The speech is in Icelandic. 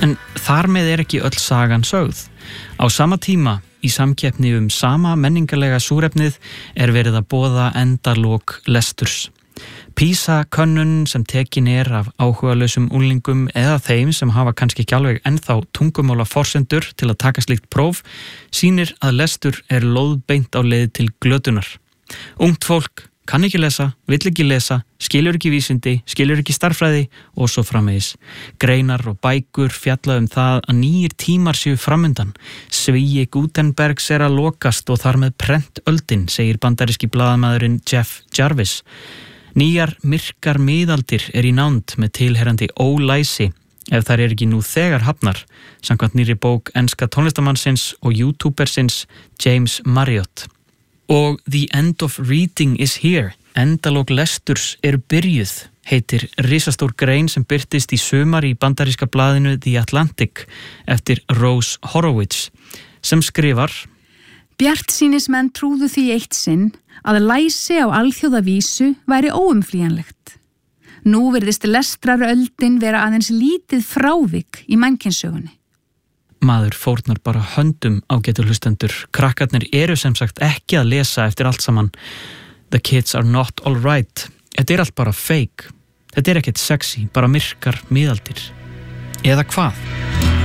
En þar með ekki öll sagan sögð. Á sama tíma, í samkeppni sama menningarlega súrefnið, verið að boða endalok lesturs. PISA-könnun sem tekin af áhugalausum unglingum eða þeim sem hafa kannski ekki alveg ennþá tungumála forsendur til að taka slíkt próf, sýnir að lestur lóðbeint á leið til glötunar. Ungt fólk kann ekki lesa, vill ekki lesa, skilur ekki vísindi, skilur ekki stærðfræði og svo framvegis. Greinar og bækur fjalla það að nýir tímar séu framundan. Svíi Gutenbergs að lokast og þar með prentöldin, segir bandaríski blaðamaðurinn Jeff Jarvis. Nýjar myrkar miðaldir í nánd með tilherrandi ólæsi ef þær ekki nú þegar hafnar, samkvæmt nýrri bók enska tónlistamannsins og youtubersins James Marriott. Og The End of Reading is Here, endalok lesturs byrjuð, heitir risastór grein sem birtist í sumar í bandaríska blaðinu The Atlantic eftir Rose Horowitz, sem skrifar: Bjartsýnismenn trúðu því eitt sinn að læsi á alþjóðavísu væri óumflýjanlegt. Nú virðist lestraröldin vera aðeins lítið frávik í mannkynnssögunni. Maður fórnar bara höndum, ágætu hlustendur. Krakkarnir sem sagt ekki að lesa eftir allt saman. The kids are not all right. Þetta allt bara fake. Þetta ekkert sexy, bara myrkar miðaldir. Eða hvað?